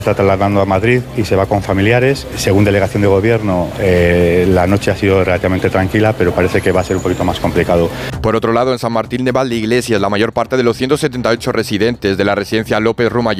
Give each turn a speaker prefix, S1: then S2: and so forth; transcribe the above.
S1: Está trasladando a Madrid y se va con familiares. Según delegación de gobierno, la noche ha sido relativamente tranquila, pero parece que va a ser un poquito más complicado.
S2: Por otro lado, en San Martín de Valdeiglesias, la mayor parte de los 178 residentes de la residencia López Rumallón